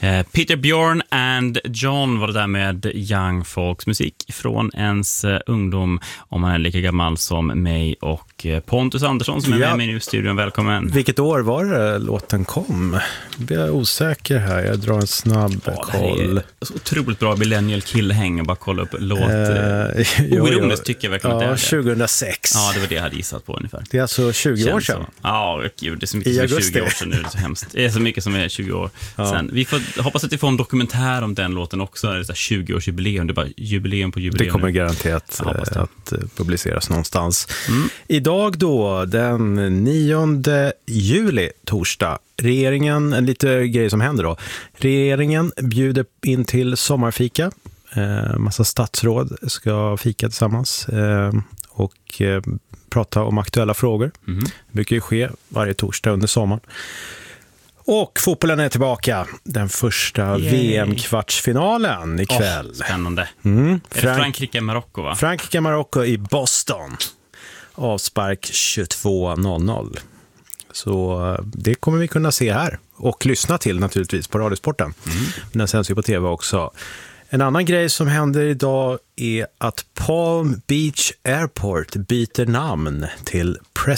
Peter Bjorn and John var det där med Young Folks musik från ens ungdom, om man är lika gammal som mig och Pontus Andersson som är med mig nu i studion. Välkommen. Vilket år var det låten kom? Jag blir osäker här, jag drar en snabb koll. Så otroligt bra millennial killhäng och bara kolla upp låt. Oironiskt tycker jag verkligen att det är. 2006. Ja, det var det jag hade gissat på ungefär. Det är alltså 20 år sedan. Ja, gud, det är så mycket som är 20 år sedan nu, det är så hemskt. Det är så mycket som är 20 år sedan. Vi får hoppas att vi får en dokumentär om den låten också. Det är så 20-årsjubileum, det är bara jubileum på jubileum. Det kommer garanterat att publiceras någonstans. Idag då, den 9 juli, torsdag. Regeringen, en lite grej som händer då. Regeringen bjuder in till sommarfika. Massa statsråd ska fika tillsammans och prata om aktuella frågor. Det brukar ju ske varje torsdag under sommaren. Och fotbollen är tillbaka. Den första VM-kvartsfinalen ikväll. Spännande. Är det Frankrike-Marocko, va? Frankrike-Marocko i Boston. Avspark 22:00. Så det kommer vi kunna se här. Och lyssna till naturligtvis på Radiosporten. Men den sänds ju på tv också. En annan grej som händer idag är att Palm Beach Airport byter namn till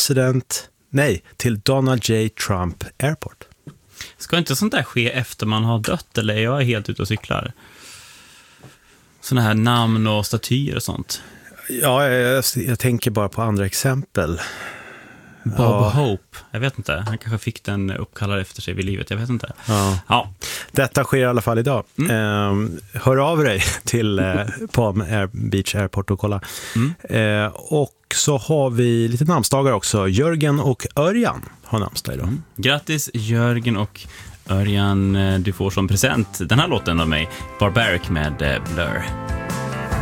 till Donald J. Trump Airport. Ska inte sånt där ske efter man har dött, eller är jag helt ute och cyklar? Såna här namn och statyer och sånt. Ja, jag tänker bara på andra exempel. Bob Hope, jag vet inte. Han kanske fick den uppkallad efter sig vid livet, jag vet inte. Ja. Detta sker i alla fall idag. Hör av dig till Palm Beach Airport och kolla. Och så har vi lite namnsdagar också. Jörgen och Örjan har namnsdag idag. Grattis Jörgen och Örjan, du får som present den här låten av mig, Barbaric med Blur.